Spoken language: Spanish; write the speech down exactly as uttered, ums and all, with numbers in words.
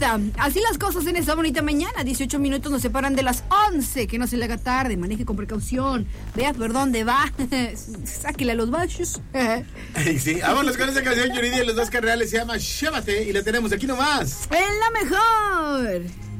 Anita, así las cosas en esta bonita mañana. dieciocho minutos nos separan de las once. Que no se le haga tarde, maneje con precaución. Vea por dónde va. Sáquele a los bachos. Sí, vámonos con esa canción, Yuridia, los dos carreales, se llama Llévate y la tenemos aquí nomás. En la mejor.